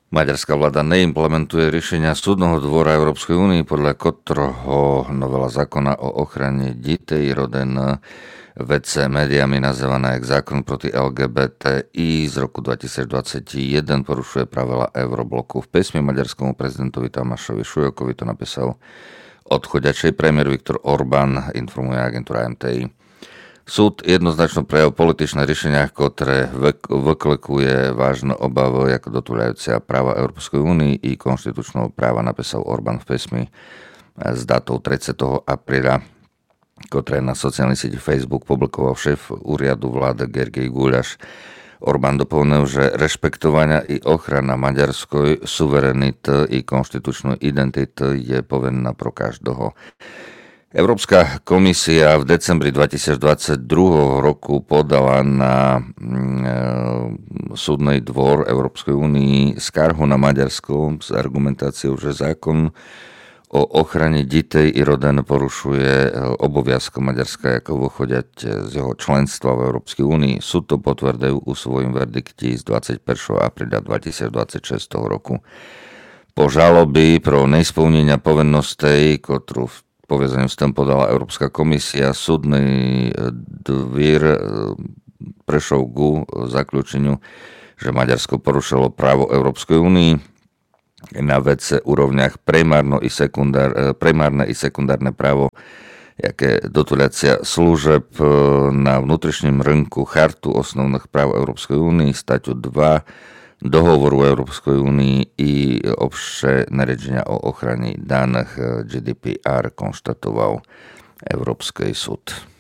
Maďarská vláda neimplementuje riešenia Súdneho dvora Európskej únie, podľa ktorého novela zákona o ochrane detí roden VC médiami nazývaná jak zákon proti LGBTI z roku 2021 porušuje pravidla Eurobloku. V písme maďarskému prezidentovi Tamášovi Šujokovi to napísal odchodiačej premiér Viktor Orbán, informuje agentúra MTI. Súd jednoznačno prejavil političné riešenia, ktoré vyklekuje vážne obavy ako dotúľajúce práva Európskej únie i konštitučného práva, napísal Orbán v písmi s datou 30. apríla, ktoré na sociálnej sieti Facebook publikoval šéf úradu vlády Gergely Gulyás. Orbán doplnil, že rešpektovania i ochrana maďarskej suverenity i konštitučnej identity je povinná pro každého. Európska komisia v decembri 2022 roku podala na Súdny dvor Európskej únii skarhu na Maďarsko s argumentáciou, že zákon o ochrane detí i rodín porušuje oboviazky Maďarska ako vychodiať z jeho členstva v Európskej únii. Súd to potvrdil u svojom verdikti z 21. apríla 2026 roku. Po žaloby pro neisplnenia povinností, ktorú v povezaniu s tým podala Európska komisia, Súdny dvір prešiel ku zaključeniu, že Maďarsko porušilo právo Európskej únii na vece úrovniach primárne i sekundárne právo, jaké dotúľacia služeb na vnútrišním rynku, chartu osnovných práv Európskej únie, staťu 2 dohovoru Európskej únii i obše nariadenia o ochrane daných GDPR, konštatoval Európsky súd.